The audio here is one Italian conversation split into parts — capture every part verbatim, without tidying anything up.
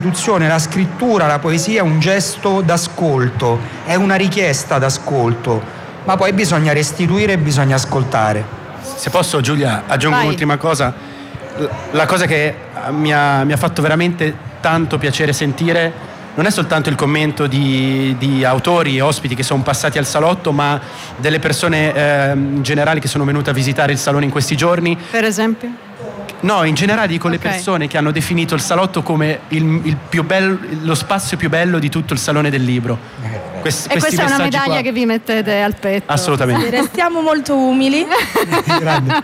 La scrittura, la poesia è un gesto d'ascolto, è una richiesta d'ascolto, ma poi bisogna restituire e bisogna ascoltare. Se posso, Giulia, aggiungo Vai. un'ultima cosa. La cosa che mi ha, mi ha fatto veramente tanto piacere sentire non è soltanto il commento di, di autori e ospiti che sono passati al salotto, ma delle persone eh, in generale che sono venute a visitare il salone in questi giorni. Per esempio? No, in generale dico le Okay. persone che hanno definito il salotto come il, il più bello, lo spazio più bello di tutto il salone del libro. Questi, E questi questa è una messaggi medaglia qua- che vi mettete al petto. Assolutamente. Restiamo molto umili. Grande.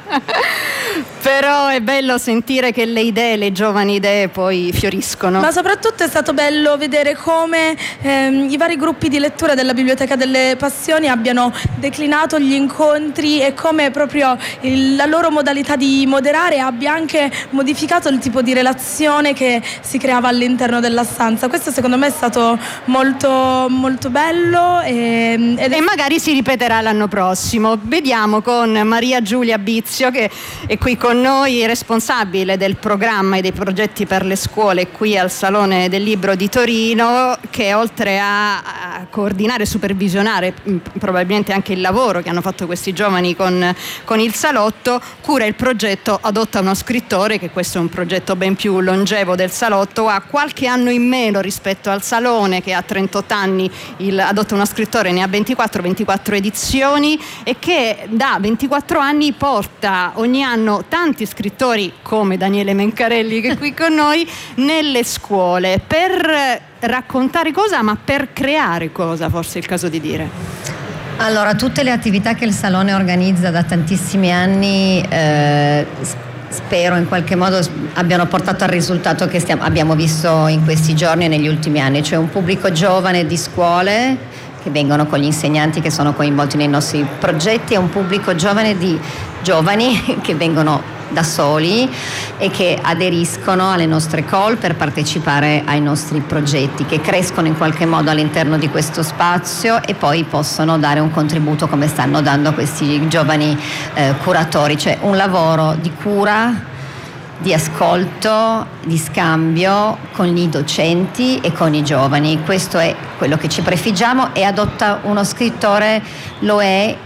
Però è bello sentire che le idee, le giovani idee poi fioriscono. Ma soprattutto è stato bello vedere come ehm, i vari gruppi di lettura della Biblioteca delle Passioni abbiano declinato gli incontri e come proprio il- la loro modalità di moderare abbia anche modificato il tipo di relazione che si creava all'interno della stanza. Questo secondo me è stato molto, molto bello e, ed è E magari si ripeterà l'anno prossimo. Vediamo con Maria Giulia Bizio, che è qui con noi, responsabile del programma e dei progetti per le scuole qui al Salone del Libro di Torino, che oltre a, a coordinare e supervisionare mh, probabilmente anche il lavoro che hanno fatto questi giovani con, con il salotto, cura il progetto Adotta uno scrittore, che questo è un progetto ben più longevo del salotto, ha qualche anno in meno rispetto al Salone che ha trentotto anni, il Adotta uno scrittore ne ha ventiquattro, ventiquattro edizioni, e che da ventiquattro anni porta ogni anno tanti scrittori come Daniele Mencarelli, che è qui con noi, nelle scuole per raccontare cosa, ma per creare cosa, forse è il caso di dire. Allora, tutte le attività che il Salone organizza da tantissimi anni eh, spero in qualche modo abbiano portato al risultato che stiamo, abbiamo visto in questi giorni e negli ultimi anni, cioè un pubblico giovane di scuole che vengono con gli insegnanti che sono coinvolti nei nostri progetti, e un pubblico giovane di giovani che vengono da soli e che aderiscono alle nostre call per partecipare ai nostri progetti, che crescono in qualche modo all'interno di questo spazio e poi possono dare un contributo come stanno dando questi giovani eh, curatori, cioè un lavoro di cura, di ascolto, di scambio con i docenti e con i giovani. Questo è quello che ci prefiggiamo, e Adotta uno scrittore lo è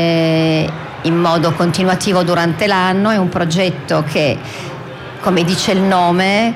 eh, in modo continuativo durante l'anno. È un progetto che, come dice il nome,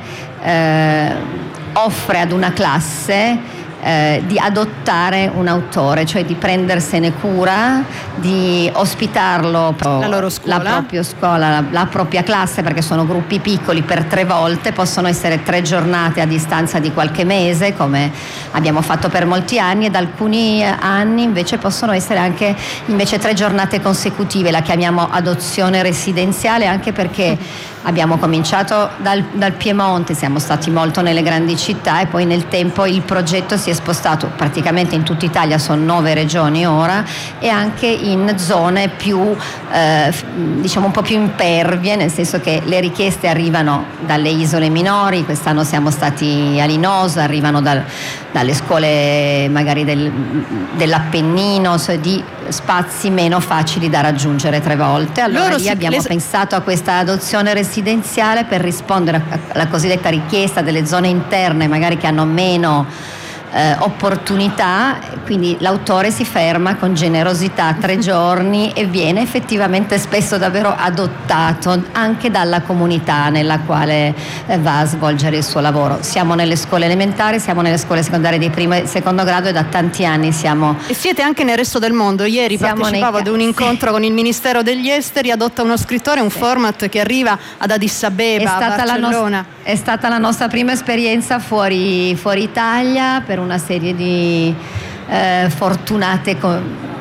eh, offre ad una classe eh, di adottare un autore, cioè di prendersene cura, di ospitarlo La loro scuola. la propria scuola, la, la propria classe, perché sono gruppi piccoli, per tre volte, possono essere tre giornate a distanza di qualche mese, come abbiamo fatto per molti anni, ed alcuni anni invece possono essere anche invece tre giornate consecutive. La chiamiamo adozione residenziale, anche perché abbiamo cominciato dal, dal Piemonte, siamo stati molto nelle grandi città e poi nel tempo il progetto si è spostato praticamente in tutta Italia, sono nove regioni ora, e anche in zone più eh, diciamo un po' più impervie, nel senso che le richieste arrivano dalle isole minori. Quest'anno siamo stati a Linosa, arrivano dal, dalle scuole magari del, dell'Appennino, cioè di spazi meno facili da raggiungere tre volte. Allora Loro lì si- abbiamo le- pensato a questa adozione residenziale per rispondere alla cosiddetta richiesta delle zone interne, magari che hanno meno Eh, opportunità, quindi l'autore si ferma con generosità tre giorni e viene effettivamente spesso davvero adottato anche dalla comunità nella quale eh, va a svolgere il suo lavoro. Siamo nelle scuole elementari, siamo nelle scuole secondarie di primo e secondo grado, e da tanti anni siamo E siete anche nel resto del mondo. Ieri Siamo partecipavo nei- ad un incontro sì. con il Ministero degli Esteri, Adotta uno scrittore, un format che arriva ad Addis È Abeba, a stata, la Barcellona. nos- è stata la nostra prima esperienza fuori, fuori Italia, per una serie di eh, fortunate co-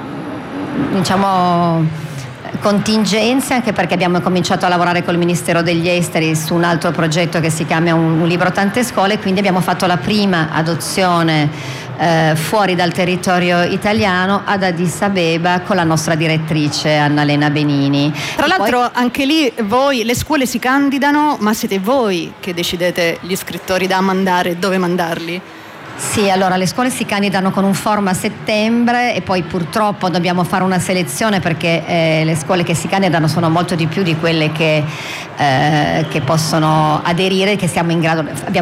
diciamo contingenze, anche perché abbiamo cominciato a lavorare col Ministero degli Esteri su un altro progetto che si chiama Un, un libro tante scuole, quindi abbiamo fatto la prima adozione eh, fuori dal territorio italiano ad Addis Abeba con la nostra direttrice Annalena Benini. Tra E l'altro poi- anche lì voi, le scuole si candidano, ma siete voi che decidete gli scrittori da mandare e dove mandarli? Sì, allora le scuole si candidano con un form a settembre, e poi purtroppo dobbiamo fare una selezione, perché eh, le scuole che si candidano sono molto di più di quelle che, eh, che possono aderire, che siamo in grado. Abbiamo